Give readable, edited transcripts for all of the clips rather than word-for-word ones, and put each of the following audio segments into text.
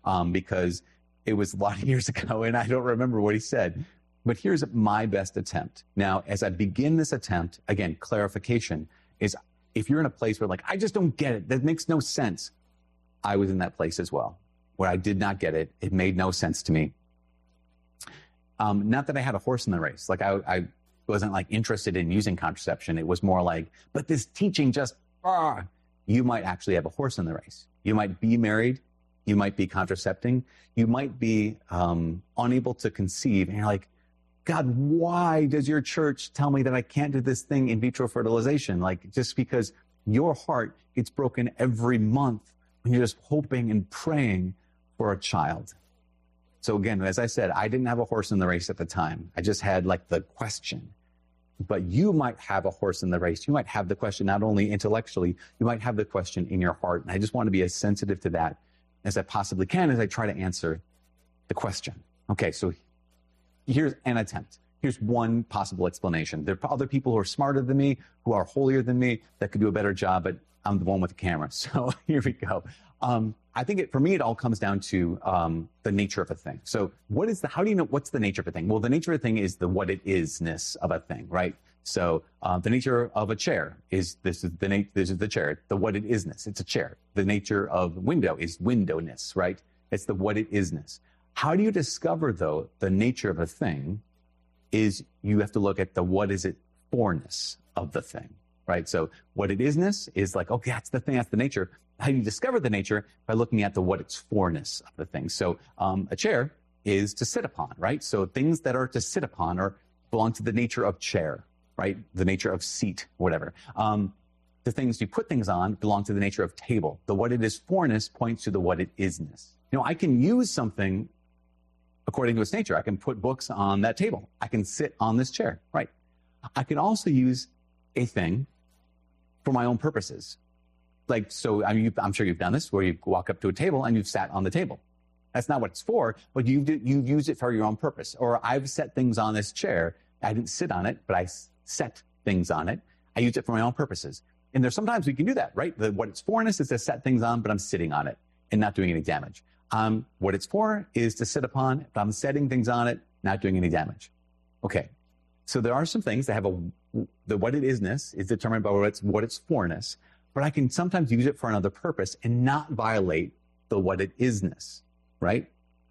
because it was a lot of years ago and I don't remember what he said. But here's my best attempt. Now, as I begin this attempt, again, clarification is if you're in a place where like, I just don't get it, that makes no sense. I was in that place as well, where I did not get it. It made no sense to me. Not that I had a horse in the race. Like I wasn't like interested in using contraception. It was more like, but this teaching just, you might actually have a horse in the race. You might be married. You might be contracepting. You might be unable to conceive. And you're like, God, why does your church tell me that I can't do this thing, in vitro fertilization? Like, just because your heart gets broken every month when you're just hoping and praying for a child. So again, as I said, I didn't have a horse in the race at the time. I just had like the question. But you might have a horse in the race. You might have the question not only intellectually, you might have the question in your heart. And I just want to be as sensitive to that as I possibly can as I try to answer the question. Okay, so here's an attempt. Here's one possible explanation. There are other people who are smarter than me, who are holier than me, that could do a better job, but I'm the one with the camera. So here we go. I think for me, it all comes down to the nature of a thing. So how do you know what's the nature of a thing? Well, the nature of a thing is the what it is-ness of a thing, right? So the nature of a chair is, this is the chair, the what it is-ness, it's a chair. The nature of window is windowness, right? It's the what it is-ness. How do you discover, though, the nature of a thing is you have to look at the what is it for-ness of the thing, right? So what it is-ness is like, okay, that's the thing, that's the nature. How do you discover the nature? By looking at the what it's for-ness of the thing. So a chair is to sit upon, right? So things that are to sit upon belong to the nature of chair, right? The nature of seat, whatever. The things you put things on belong to the nature of table. The what it is for-ness points to the what it is-ness. You know, I can use something according to its nature. I can put books on that table. I can sit on this chair, right? I can also use a thing for my own purposes. Like, so I'm sure you've done this, where you walk up to a table and you've sat on the table. That's not what it's for, but you've used it for your own purpose. Or I've set things on this chair. I didn't sit on it, but I set things on it. I used it for my own purposes. And there's sometimes we can do that, right? What it's for-ness is to set things on, but I'm sitting on it and not doing any damage. What it's for is to sit upon, but I'm setting things on it, not doing any damage. Okay. So there are some things that have the what it is-ness is determined by what it's for-ness, but I can sometimes use it for another purpose and not violate the what it is-ness, right?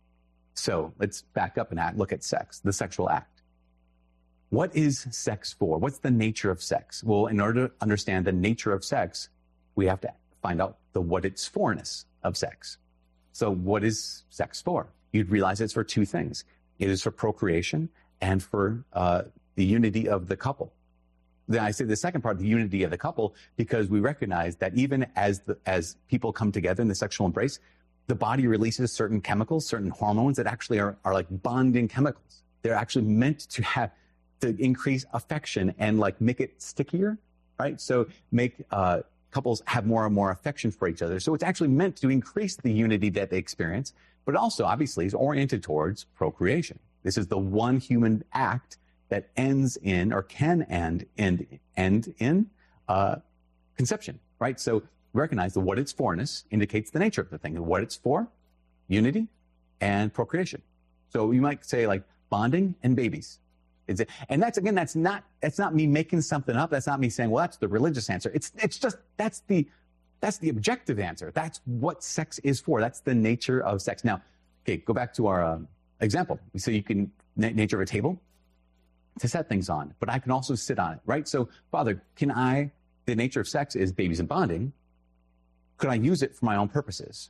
So let's back up and look at sex, the sexual act. What is sex for? What's the nature of sex? Well, in order to understand the nature of sex, we have to find out the what it's for-ness of sex. So what is sex for? You'd realize it's for two things. It is for procreation and for the unity of the couple. Then I say the second part, the unity of the couple, because we recognize that even as people come together in the sexual embrace, the body releases certain chemicals, certain hormones that actually are like bonding chemicals. They're actually meant to increase affection and like make it stickier, right? So make couples have more and more affection for each other. So it's actually meant to increase the unity that they experience, but also obviously is oriented towards procreation. This is the one human act that ends in, or can end in conception, right? So recognize that what it's for-ness indicates the nature of the thing. What it's for, unity and procreation. So you might say like bonding and babies. And that's not me making something up. That's not me saying, well, that's the religious answer. It's just, that's the objective answer. That's what sex is for. That's the nature of sex. Now, okay, go back to our example. So you can, nature of a table, to set things on, but I can also sit on it, right? So, Father, the nature of sex is babies and bonding. Could I use it for my own purposes?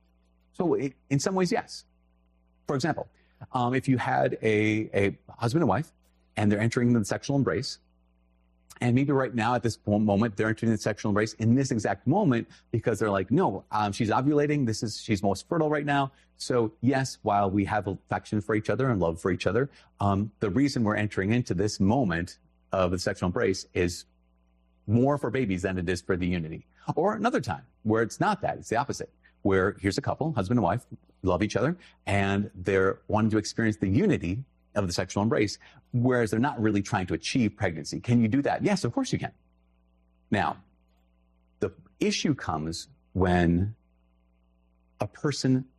So in some ways, yes. For example, if you had a husband and wife and they're entering the sexual embrace, and maybe right now at this moment, they're entering the sexual embrace in this exact moment because they're like, no, she's ovulating. She's most fertile right now. So yes, while we have affection for each other and love for each other, the reason we're entering into this moment of the sexual embrace is more for babies than it is for the unity. Or another time where it's not that, it's the opposite, where here's a couple, husband and wife, love each other, and they're wanting to experience the unity of the sexual embrace, whereas they're not really trying to achieve pregnancy. Can you do that? Yes, of course you can. Now, the issue comes when a person